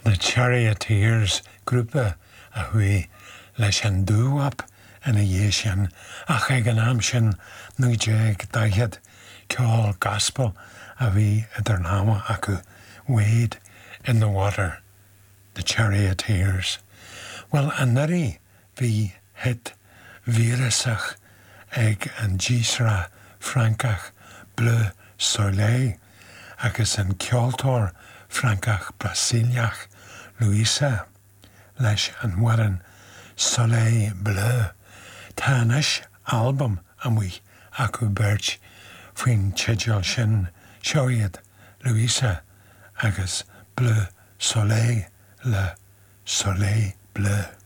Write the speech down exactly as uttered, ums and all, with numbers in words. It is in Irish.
The Charioteers grúpa a hui leis an dúwap in a dhé sin ach ag an am sin nó déag daichead ceol gospel a bhí idir náma acu Wade in the Water, the Charioteers. Well, an nari bhí hit vírusach ag an jísra Francach Bleu Soleil agus an ceoltóir Francach Brasiliach Luisa leis an waran Soleil Bleu. Tá anis album amhui acu beirt faoin teideal sin seoiad Luisa agus Bleu Soleil le Soleil Bleu.